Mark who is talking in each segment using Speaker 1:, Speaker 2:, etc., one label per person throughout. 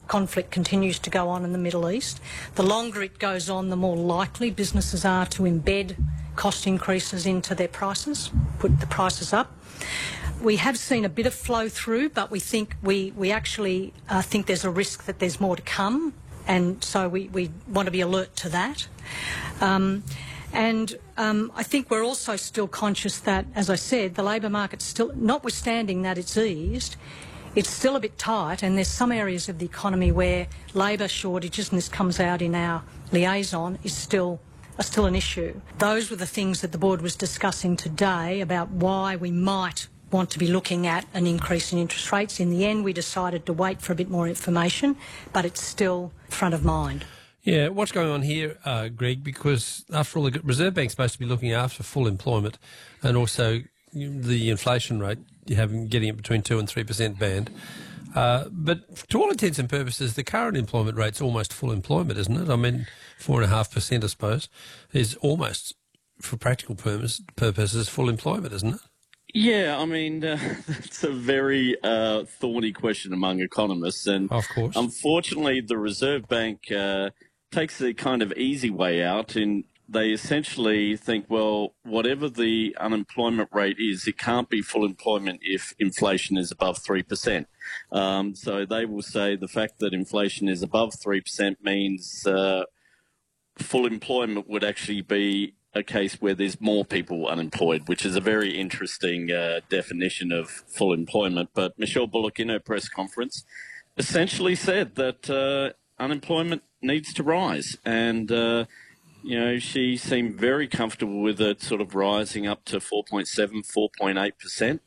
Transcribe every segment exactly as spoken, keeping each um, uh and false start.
Speaker 1: conflict continues to go on in the Middle East. The longer it goes on, the more likely businesses are to embed cost increases into their prices, put the prices up. We have seen a bit of flow through, but we think we, we actually uh, think there's a risk that there's more to come, and so we, we want to be alert to that. Um, and um, I think we're also still conscious that, as I said, the labour market still, notwithstanding that it's eased, it's still a bit tight, and there's some areas of the economy where labour shortages, and this comes out in our liaison, is still are still an issue. Those were the things that the board was discussing today about why we might want to be looking at an increase in interest rates. In the end, we decided to wait for a bit more information, but it's still front of mind.
Speaker 2: Yeah, what's going on here, uh, Greg? Because after all, the Reserve Bank's supposed to be looking after full employment, and also the inflation rate, you have getting it between two and three percent band. Uh, but to all intents and purposes, the current employment rate's almost full employment, isn't it? I mean, four and a half percent, I suppose, is almost, for practical purposes, purposes, full employment, isn't it?
Speaker 3: Yeah, I mean, uh, that's a very uh, thorny question among economists, and
Speaker 2: of course,
Speaker 3: unfortunately, the Reserve Bank uh, takes the kind of easy way out, and they essentially think, well, whatever the unemployment rate is, it can't be full employment if inflation is above three percent. Um, so they will say the fact that inflation is above three percent means uh, full employment would actually be a case where there's more people unemployed, which is a very interesting uh, definition of full employment. But Michelle Bullock, in her press conference, essentially said that uh, unemployment needs to rise, and uh, you know, she seemed very comfortable with it sort of rising up to four point seven, four point eight percent.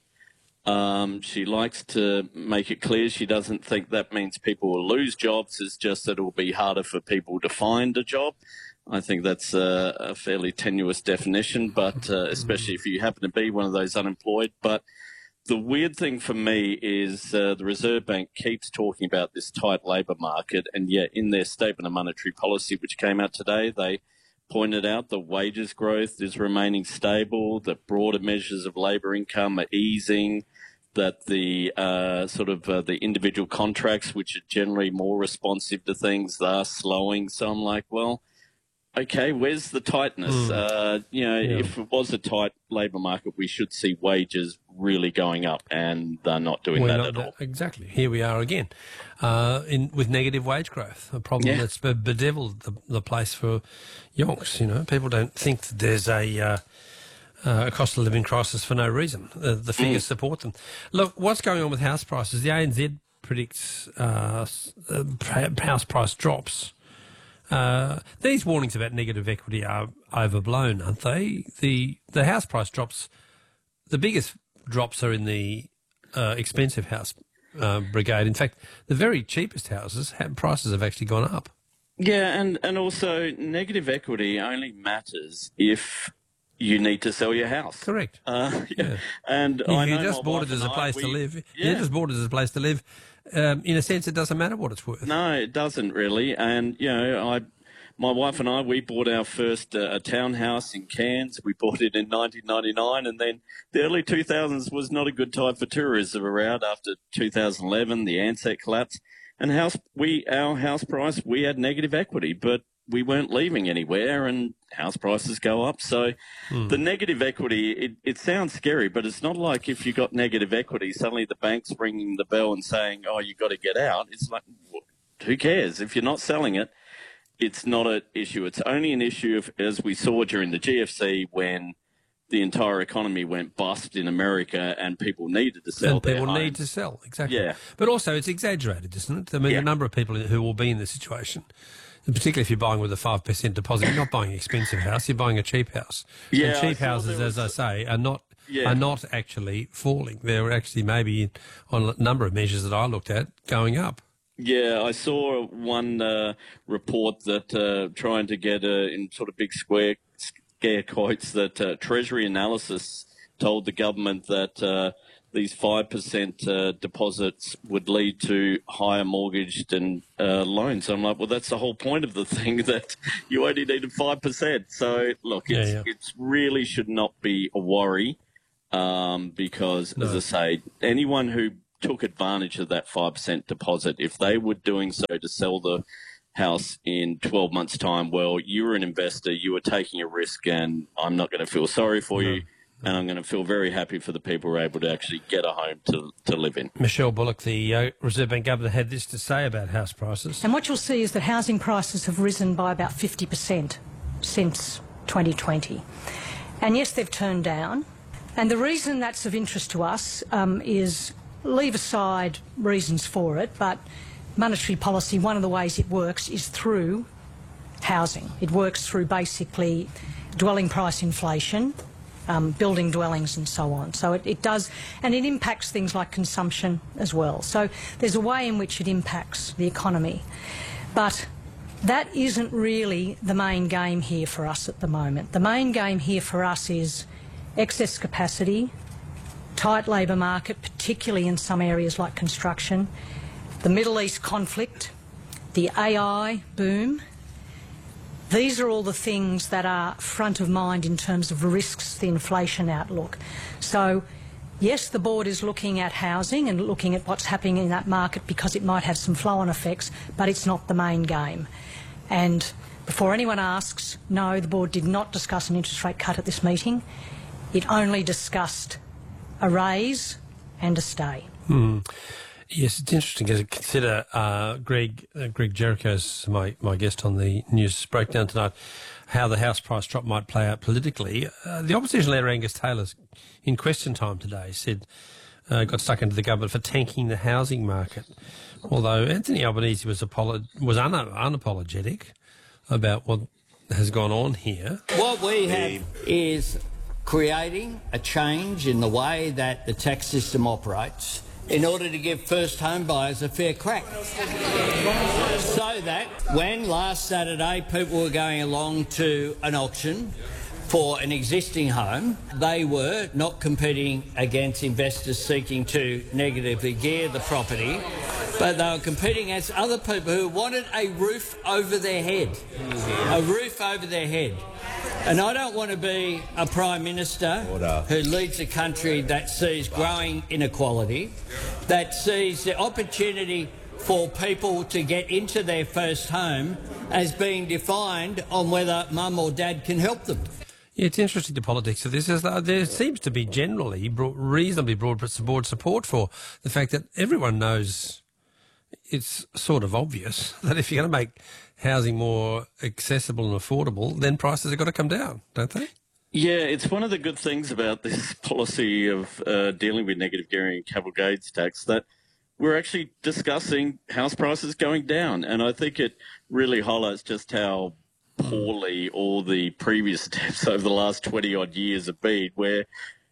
Speaker 3: Um, she likes to make it clear she doesn't think that means people will lose jobs. It's just that it will be harder for people to find a job. I think that's a, a fairly tenuous definition, but uh, especially if you happen to be one of those unemployed. But the weird thing for me is uh, the Reserve Bank keeps talking about this tight labour market, and yet in their Statement of Monetary Policy, which came out today, they pointed out that wages growth is remaining stable, that broader measures of labour income are easing, that the uh, sort of uh, the individual contracts, which are generally more responsive to things, are slowing. So I'm like, well, okay, where's the tightness? Mm. Uh, you know, yeah. If it was a tight labour market, we should see wages really going up, and they're not doing
Speaker 2: We're
Speaker 3: that
Speaker 2: not
Speaker 3: at
Speaker 2: that,
Speaker 3: all.
Speaker 2: Exactly. Here we are again, uh, in with negative wage growth, a problem yeah. that's bedeviled the, the place for yonks. You know, people don't think that there's a uh, uh, a cost of living crisis for no reason. The, the figures mm. support them. Look, what's going on with house prices? The A N Z predicts uh, house price drops. Uh, these warnings about negative equity are overblown, aren't they? The the house price drops, the biggest drops are in the uh, expensive house uh, brigade. In fact, the very cheapest houses, have, prices have actually gone up.
Speaker 3: Yeah, and, and also negative equity only matters if you need to sell your house.
Speaker 2: Correct.
Speaker 3: Uh, yeah. yeah. And
Speaker 2: if
Speaker 3: I
Speaker 2: you
Speaker 3: know
Speaker 2: just bought it as a place
Speaker 3: I,
Speaker 2: to
Speaker 3: we,
Speaker 2: live,
Speaker 3: yeah.
Speaker 2: you just bought it as a place to live. Um, in a sense, it doesn't matter what it's worth.
Speaker 3: No, it doesn't really. And, you know, I, my wife and I, we bought our first uh, a townhouse in Cairns. We bought it in nineteen ninety-nine, and then the early two thousands was not a good time for tourism around after two thousand eleven, the Ansett collapse. And house, we our house price, we had negative equity, but we weren't leaving anywhere, and house prices go up. So mm. the negative equity, it, it sounds scary, but it's not like if you got negative equity, suddenly the bank's ringing the bell and saying, oh, you got to get out. It's like, who cares? If you're not selling it, it's not an issue. It's only an issue, if, as we saw during the G F C, when the entire economy went bust in America and people needed to sell
Speaker 2: and
Speaker 3: their
Speaker 2: people
Speaker 3: homes.
Speaker 2: need to sell, exactly.
Speaker 3: Yeah.
Speaker 2: But also it's exaggerated, isn't it? I mean,
Speaker 3: yeah.
Speaker 2: a number of people who will be in this situation, and particularly if you're buying with a five percent deposit, you're not buying an expensive house, you're buying a cheap house.
Speaker 3: Yeah,
Speaker 2: and cheap houses, as I say, are not yeah. are not actually falling. They're actually maybe, on a number of measures that I looked at, going up.
Speaker 3: Yeah, I saw one uh, report that uh, trying to get uh, in sort of big square scare quotes that uh, Treasury Analysis told the government that uh, these five percent uh, deposits would lead to higher mortgaged and uh, loans. So I'm like, well, that's the whole point of the thing, that you only needed five percent. So, look,
Speaker 2: yeah,
Speaker 3: it's,
Speaker 2: yeah.
Speaker 3: it's really should not be a worry um, because,
Speaker 2: no.
Speaker 3: as I say, anyone who took advantage of that five percent deposit. If they were doing so to sell the house in twelve months' time, well, you were an investor, you were taking a risk, and I'm not going to feel sorry for you. And I'm going to feel very happy for the people who are able to actually get a home to, to live in.
Speaker 2: Michelle Bullock, the uh, Reserve Bank Governor, had this to say about house prices.
Speaker 1: And what you'll see is that housing prices have risen by about fifty percent since twenty twenty. And yes, they've turned down. And the reason that's of interest to us um, is, leave aside reasons for it, but monetary policy, one of the ways it works is through housing. It works through basically dwelling price inflation, Um, building dwellings and so on. So it, it does, and it impacts things like consumption as well. So there's a way in which it impacts the economy. But that isn't really the main game here for us at the moment. The main game here for us is excess capacity, tight labour market, particularly in some areas like construction, the Middle East conflict, the A I boom. These are all the things that are front of mind in terms of risks, the inflation outlook. So, yes, the board is looking at housing and looking at what's happening in that market because it might have some flow-on effects, but it's not the main game. And before anyone asks, no, the board did not discuss an interest rate cut at this meeting. It only discussed a raise and a stay.
Speaker 2: Hmm. Yes, it's interesting to consider. Uh, Greg uh, Greg Jericho's my, my guest on the news breakdown tonight, how the house price drop might play out politically. Uh, the opposition leader Angus Taylor, in question time today, said uh, got stuck into the government for tanking the housing market. Although Anthony Albanese was apolo- was un- unapologetic about what has gone on here.
Speaker 4: What we have is creating a change in the way that the tax system operates in order to give first home buyers a fair crack. So that when last Saturday people were going along to an auction for an existing home, they were not competing against investors seeking to negatively gear the property, but they were competing against other people who wanted a roof over their head. A roof over their head. And I don't want to be a Prime Minister who leads a country that sees growing inequality, that sees the opportunity for people to get into their first home as being defined on whether mum or dad can help them.
Speaker 2: Yeah, it's interesting, the politics of this. Is that there seems to be generally broad, reasonably broad board support for the fact that everyone knows it's sort of obvious that if you're going to make housing more accessible and affordable, then prices have got to come down, don't they?
Speaker 3: Yeah, it's one of the good things about this policy of uh, dealing with negative gearing and capital gains tax that we're actually discussing house prices going down. And I think it really highlights just how poorly all the previous steps over the last twenty-odd years have been, where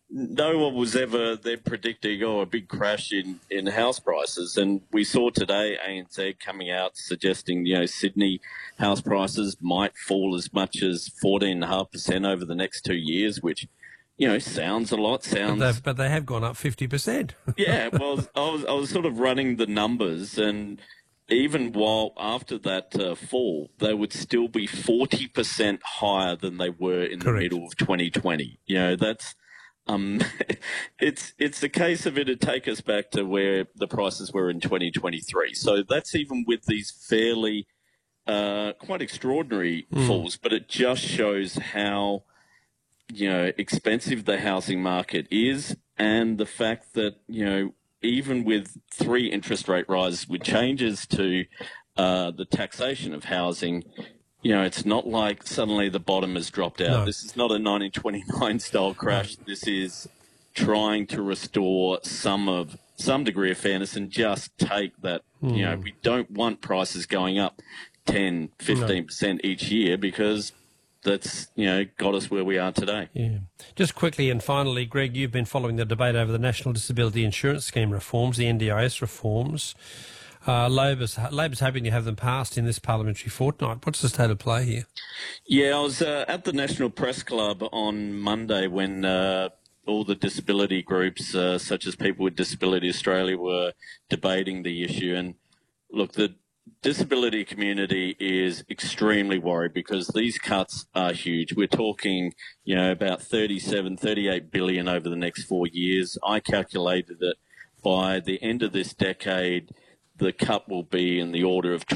Speaker 3: no one was ever there predicting, oh, a big crash in, in house prices. And we saw today A N Z coming out suggesting, you know, Sydney house prices might fall as much as fourteen point five percent over the next two years, which, you know, sounds a lot. Sounds,
Speaker 2: But, but they have gone up fifty percent.
Speaker 3: Yeah, well, I was, I was sort of running the numbers, and even while after that uh, fall, they would still be forty percent higher than they were in
Speaker 2: Correct.
Speaker 3: the middle of twenty twenty. You know, that's... Um, it's it's a case of it'd take us back to where the prices were in twenty twenty-three. So that's even with these fairly uh, quite extraordinary mm. falls, but it just shows how, you know, expensive the housing market is, and the fact that, you know, even with three interest rate rises, with changes to uh, the taxation of housing, you know, it's not like suddenly the bottom has dropped out.
Speaker 2: No.
Speaker 3: This is not a nineteen twenty-nine style crash. No. This is trying to restore some of some degree of fairness and just take that, mm. you know, we don't want prices going up ten, fifteen percent no. each year, because that's, you know, got us where we are today.
Speaker 2: Yeah. Just quickly and finally, Greg, you've been following the debate over the National Disability Insurance Scheme reforms, the N D I S reforms. Uh, Labor's, Labor's hoping to have them passed in this parliamentary fortnight. What's the state of play here?
Speaker 3: Yeah, I was uh, at the National Press Club on Monday when uh, all the disability groups, uh, such as People with Disability Australia, were debating the issue. And look, the disability community is extremely worried because these cuts are huge. We're talking, you know, about thirty-seven, thirty-eight billion over the next four years. I calculated it by the end of this decade, the cut will be in the order of